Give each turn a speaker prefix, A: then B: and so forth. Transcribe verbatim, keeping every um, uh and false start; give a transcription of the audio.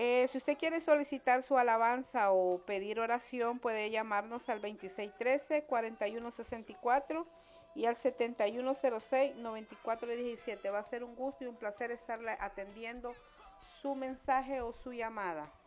A: Eh, si usted quiere solicitar su alabanza o pedir oración, puede llamarnos al veintiséis trece, cuarenta y uno sesenta y cuatro y al setenta y uno cero seis, noventa y cuatro diecisiete. Va a ser un gusto y un placer estarle atendiendo su mensaje o su llamada.